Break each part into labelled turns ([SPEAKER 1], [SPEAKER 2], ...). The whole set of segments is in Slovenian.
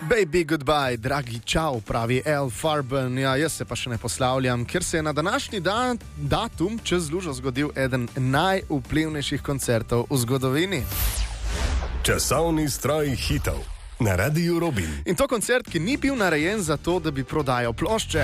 [SPEAKER 1] Baby goodbye, dragi čau, pravi Al Farben. Ja, jaz se pa še ne poslavljam, ker se je na današnji datum čez lužo zgodil eden najvplivnejših koncertov v zgodovini.
[SPEAKER 2] Časovni stroj hitov na Radiu Robin.
[SPEAKER 1] In to koncert, ki ni bil narejen za to, da bi prodajal plošče.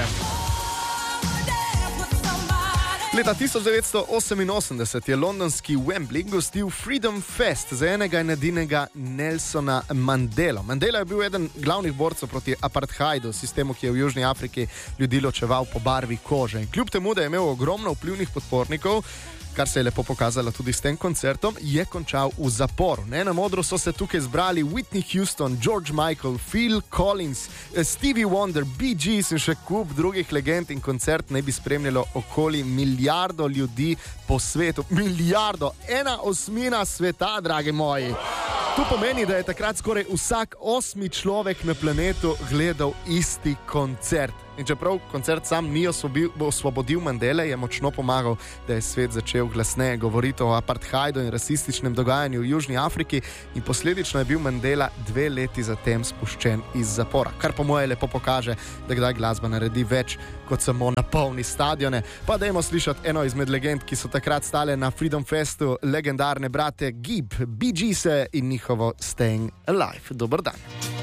[SPEAKER 1] Leta 1988 je londonski Wembley gostil Freedom Fest za enega in edinega Nelsona Mandelo. Mandela je bil eden glavnih borcev proti apartheidu, sistemu, ki je v Južni Afriki ljudi ločeval po barvi kože. In kljub temu, da je imel ogromno vplivnih podpornikov, kar se je lepo pokazalo tudi s tem koncertom, je končal v zaporu. Na modru so se tukaj zbrali Whitney Houston, George Michael, Phil Collins, Stevie Wonder, Bee Gees in še kup drugih legend, in koncert naj bi spremljalo okoli milijardo ljudi po svetu. Milijardo! 1/8 sveta, dragi moji! To pomeni, da je takrat skoraj vsak 8. človek na planetu gledal isti koncert. In čeprav koncert sam ni osvobodil Mandele, je močno pomagal, da je svet začel glasneje govoriti o apartheidu in rasističnem dogajanju v Južni Afriki, in posledično je bil Mandela 2 leti zatem spuščen iz zapora. Kar po moje lepo pokaže, da kdaj glasba naredi več kot samo napolni stadione. Pa dajmo slišati eno izmed legend, ki so takrat stale na Freedom Festu, legendarne brate Gibb, Bee Gees in njihovo Staying Alive. Dober dan.